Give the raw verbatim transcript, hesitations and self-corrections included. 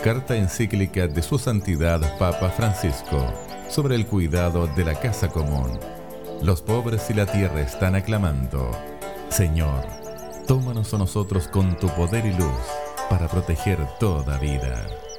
Carta encíclica de Su Santidad Papa Francisco sobre el cuidado de la casa común. Los pobres y la tierra están aclamando: Señor, tómanos a nosotros con tu poder y luz para proteger toda vida.